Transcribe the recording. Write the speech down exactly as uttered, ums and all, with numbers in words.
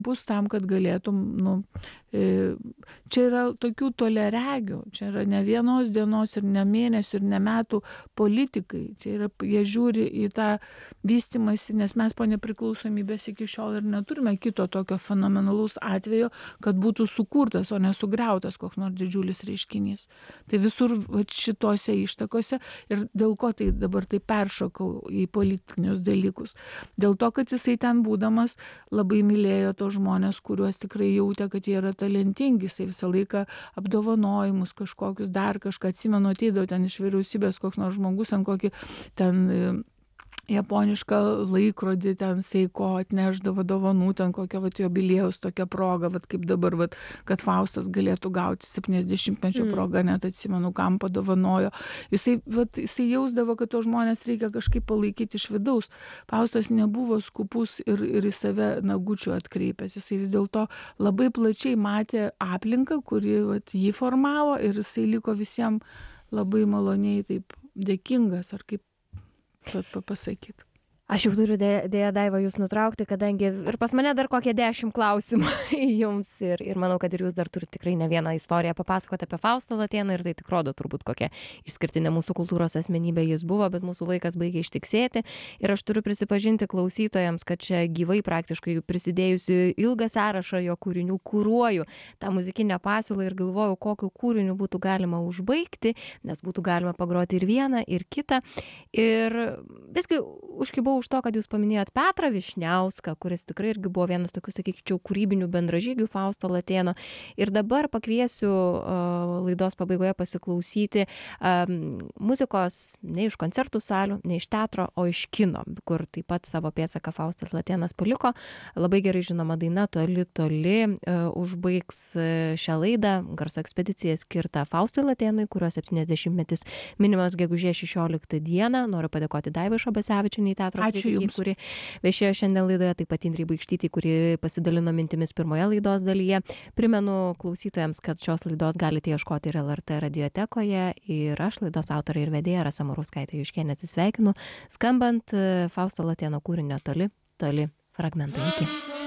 bus tam, kad galėtum, nu, e, čia yra tokių toliaregių, čia yra ne vienos dienos ir ne mėnesių ir ne metų politikai, čia yra, jie žiūri į tą vystymąsi, nes mes po nepriklausomybės iki šiol ir neturime kito tokio fenomenalaus atvejo, kad būtų sukurtas, o nesugriautas koks nors didžiulis reiškinys. Tai visur va, šitose ištakose ir dėl ko tai dabar tai peršokau į politinius dalykus. Dėl to, kad jisai ten būdamas labai mylėjo tos žmonės, kuriuos tikrai jautė, kad jie yra talentingi, jisai visą laiką apdovanojimus kažkokius, dar kažką atsimenu, ateidavo ten iš vyriausybės koks nors žmogus, ant kokį ten japonišką laikrodį, ten Seiko atneždavo dovanų, ten kokio vat, jubiliejaus tokia proga, vat, kaip dabar, vat, kad Faustas galėtų gauti septyniasdešimtmečio mm. progą, net atsimenu, kam padovanojo. Jisai, vat, jisai jausdavo, kad to žmonės reikia kažkaip palaikyti iš vidaus. Faustas nebuvo skupus ir, ir į save nagučių atkreipęs. Jisai vis dėlto labai plačiai matė aplinką, kuri vat, jį formavo ir jisai liko visiems labai maloniai taip dėkingas, ar kaip pasakyt. Aš jau turiu dėja Daiva jūs nutraukti, kadangi ir pas mane dar kokie dešimt klausimų jums ir, ir manau, kad ir jūs dar turite tikrai ne vieną istoriją papasakoti apie Faustą Latėną ir tai tik rodo turbūt kokia išskirtinė mūsų kultūros asmenybė jis buvo, bet mūsų laikas baigia ištiksėti ir aš turiu prisipažinti klausytojams, kad čia gyvai praktiškai prisidėjusi ilgą sąrašą jo kūrinių kūruoju tą muzikinę pasiūlą ir galvoju, kokiu kūriniu būtų galima užbaigti, nes būtų galima pagroti ir vieną, ir kitą. Ir viskai užkibau už to, kad jūs paminėjot Petrą Vyšniauską, kuris tikrai irgi buvo vienas tokių, sakyčiau, kūrybinių bendražygių Fausto Latėno. Ir dabar pakviesiu uh, laidos pabaigoje pasiklausyti um, muzikos ne iš koncertų salių, ne iš teatro, o iš kino, kur taip pat savo pėdsaką Faustas Latėnas paliko. Labai gerai žinoma daina Toli, toli uh, užbaigs šią laidą garso ekspediciją skirtą Faustui Latėnui, kurio septyniasdešimtmetis minimas gegužės šešioliktą dieną. Noriu padėkoti Daivai Šabasevičienei, teatro kritikei, kuri viešėjo šiandien laidoje, taip pat Indrei Baikštytei, kuri pasidalino mintimis pirmoje laidos dalyje. Primenu klausytojams, kad šios laidos galite ieškoti ir L R T radiotekoje ir aš, laidos autorė ir vedėja Rasa Murauskaitė Juškienė, atsisveikinu, skambant Fausto Latėno kūrinio Toli, toli fragmentų. Iki.